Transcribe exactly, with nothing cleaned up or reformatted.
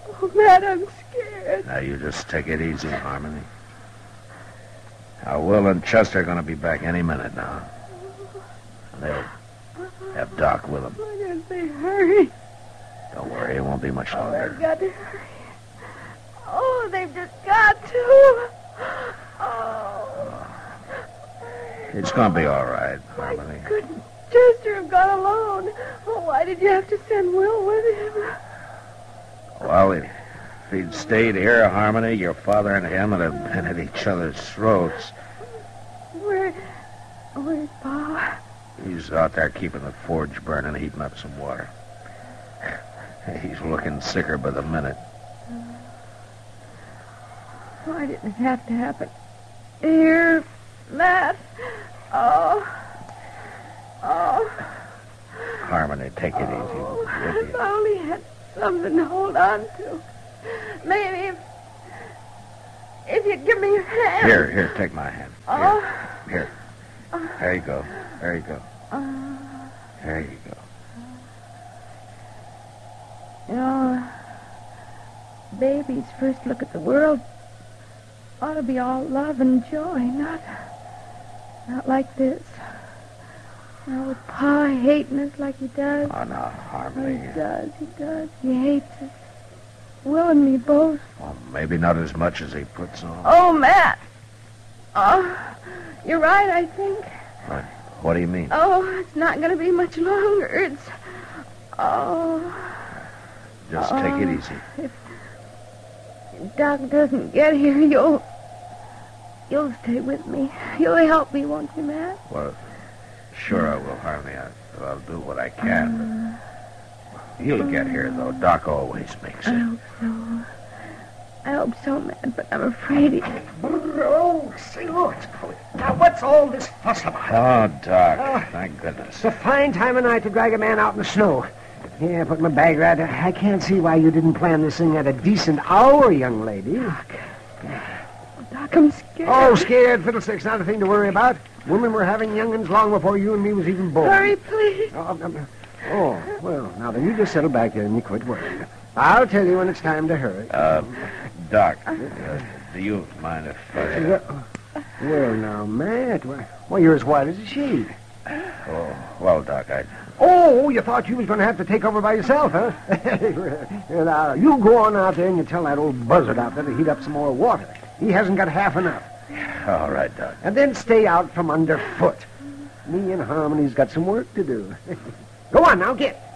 Oh, Matt, I'm scared. Now, you just take it easy, Harmony. Now, Will and Chester are going to be back any minute now. And they'll have Doc with them. Why don't they hurry? Don't worry, it won't be much Oh, longer. they've got to hurry. Oh, they've just got to. Oh. It's going to be all right, Harmony. Why couldn't Chester have gone alone? Oh, why did you have to send Will with him? Well, if he'd stayed here, Harmony, your father and him would have been at each other's throats. Where... Where's Pa? He's out there keeping the forge burning, heating up some water. He's looking sicker by the minute. Why did it have to happen? Here, Matt. Oh. Oh. Harmony, take it Oh, easy. if I only had something to hold on to. Maybe if... If you'd give me your hand. Here, here, take my hand. Oh. Here. Here. There you go. There you go. Uh, There you go. you know, baby's first look at the world ought to be all love and joy, not... Not like this. Now, with Pa hating us like he does. Oh, no, Oh, Harmony. he does, he does. He hates us. Will and me both. Well, maybe not as much as he puts on. Oh, Matt. Oh, you're right, I think. What, what do you mean? Oh, it's not going to be much longer. It's... Oh... Just uh, take it easy. If Doc doesn't get here, you'll... You'll stay with me. You'll help me, won't you, Matt? Well, sure I will, Harmony. I, I'll do what I can. But he'll get here, though. Doc always makes I it. hope so. I hope so, Matt, but I'm afraid he... Oh, say, look. Now, what's all this fuss about? Oh, Doc. Oh. Thank goodness. It's a fine time of night to drag a man out in the snow. Yeah, put my bag right there. I can't see why you didn't plan this thing at a decent hour, young lady. Doc. Doc, I'm scared. Oh, scared fiddlesticks, not a thing to worry about. Women were having young'uns long before you and me was even born. Hurry, please. Oh, um, um, oh, well, now then you just settle back there and you quit worrying. I'll tell you when it's time to hurry. Uh, Doc, uh, do you mind if I... Well, well, now, Matt, why, why, you're as white as a sheet. Oh, well, Doc, I... Oh, you thought you was going to have to take over by yourself, huh? Well, now, you go on out there and you tell that old buzzard out there to heat up some more water. He hasn't got half enough. All right, Doc. And then stay out from underfoot. Me and Harmony's got some work to do. Go on now, get.